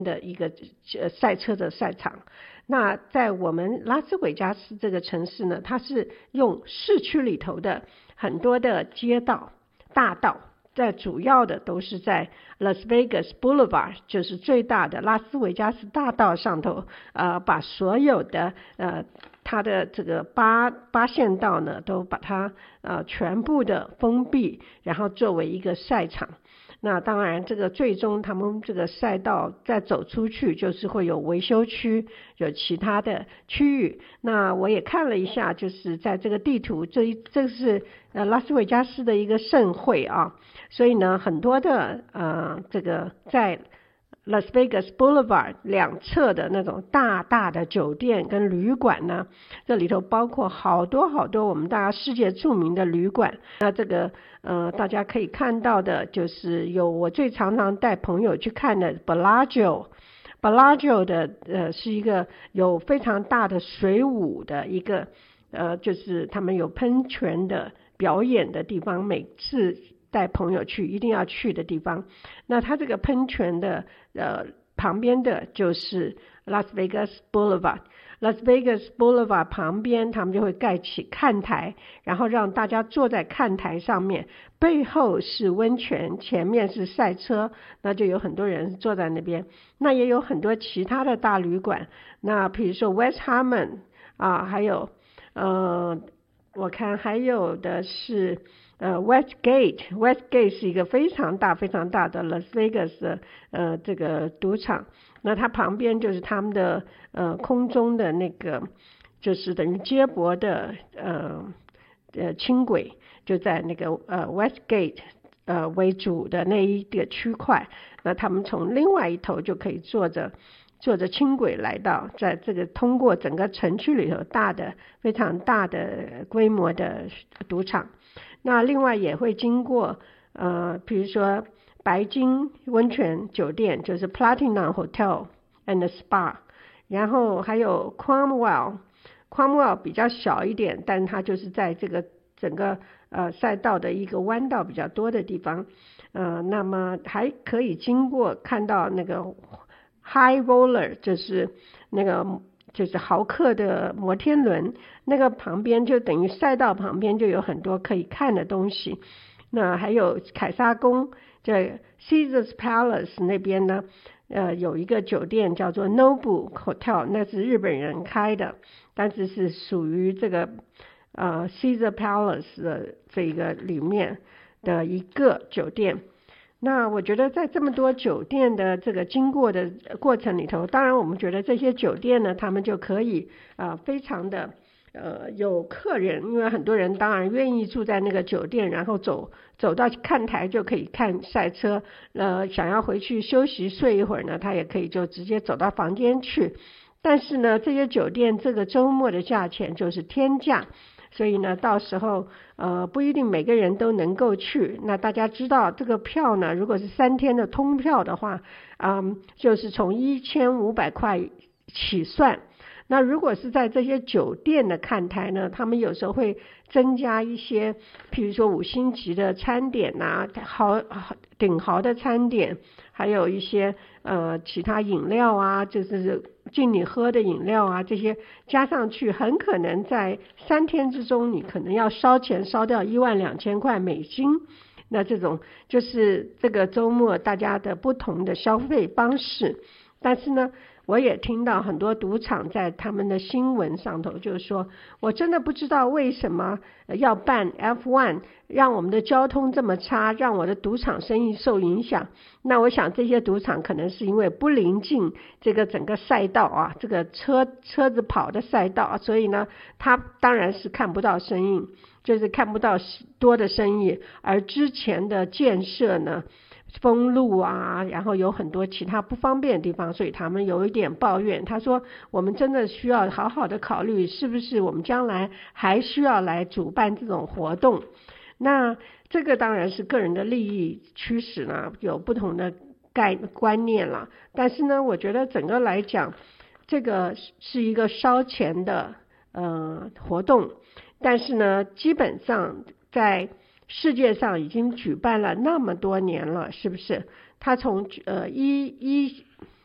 的一个赛车的赛场。那在我们拉斯维加斯这个城市呢，它是用市区里头的很多的街道大道，在主要的都是在 Las Vegas Boulevard， 就是最大的拉斯维加斯大道上头，把所有的它的这个八线道呢，都把它全部的封闭，然后作为一个赛场。那当然这个最终他们这个赛道再走出去，就是会有维修区，有其他的区域。那我也看了一下，就是在这个地图，这是拉斯维加斯的一个盛会啊，所以呢很多的这个在Las Vegas Boulevard 两侧的那种大大的酒店跟旅馆呢，这里头包括好多好多我们大家世界著名的旅馆。那这个大家可以看到的就是有我最常带朋友去看的 Bellagio 的是一个有非常大的水舞的一个就是他们有喷泉的表演的地方，每次带朋友去一定要去的地方。那它这个喷泉的旁边的就是 Las Vegas Boulevard。Las Vegas Boulevard 旁边他们就会盖起看台，然后让大家坐在看台上面，背后是温泉，前面是赛车，那就有很多人坐在那边。那也有很多其他的大旅馆，那比如说 West Hammond 还有我看还有的是Westgate 是一个非常大的 Las Vegas 的这个赌场。那它旁边就是他们的空中的那个就是等于接驳的轻轨，就在那个Westgate为主的那一个区块。那他们从另外一头就可以坐着轻轨来到，在这个通过整个城区里头非常大的规模的赌场。那另外也会经过比如说白金温泉酒店，就是 Platinum Hotel and Spa， 然后还有 Cromwell 比较小一点，但它就是在这个整个赛道的一个弯道比较多的地方。那么还可以经过看到那个 High Roller， 就是豪客的摩天轮，那个旁边就等于赛道旁边就有很多可以看的东西。那还有凯撒宫，在 Caesars Palace 那边呢有一个酒店叫做 Nobu Hotel， 那是日本人开的，但是是属于这个Caesar Palace 的这个里面的一个酒店。那我觉得在这么多酒店的这个经过的过程里头，当然我们觉得这些酒店呢，他们就可以非常的有客人，因为很多人当然愿意住在那个酒店，然后走到看台就可以看赛车，想要回去休息睡一会儿呢，他也可以就直接走到房间去。但是呢，这些酒店这个周末的价钱就是天价，所以呢到时候不一定每个人都能够去。那大家知道这个票呢，如果是3天的通票的话就是从1500块起算。那如果是在这些酒店的看台呢，他们有时候会增加一些譬如说5星级的餐点顶豪的餐点，还有一些其他饮料就是敬你喝的饮料这些加上去，很可能在3天之中你可能要烧钱烧掉12000块美金。那这种就是这个周末大家的不同的消费方式。但是呢我也听到很多赌场在他们的新闻上头就是说，我真的不知道为什么要办 F1， 让我们的交通这么差，让我的赌场生意受影响。那我想这些赌场可能是因为不临近这个整个赛道这个车子跑的赛道所以呢他当然是看不到生意，就是看不到多的生意。而之前的建设呢封路然后有很多其他不方便的地方，所以他们有一点抱怨。他说我们真的需要好好的考虑，是不是我们将来还需要来主办这种活动。那这个当然是个人的利益驱使呢，有不同的观念了。但是呢我觉得整个来讲，这个是一个烧钱的活动，但是呢基本上在世界上已经举办了那么多年了，是不是？他从